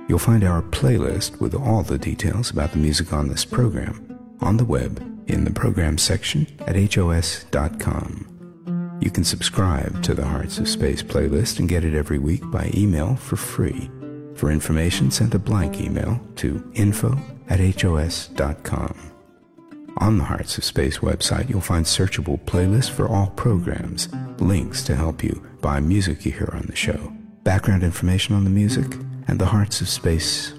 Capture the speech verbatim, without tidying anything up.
You'll find our playlist with all the details about the music on this program on the web in the program section at H O S dot com. You can subscribe to the Hearts of Space playlist and get it every week by email for free. For information, send a blank email to info at H O S dot com. On the Hearts of Space website, you'll find searchable playlists for all programs, links to help you buy music you hear on the show, background information on the music, and the Hearts of Space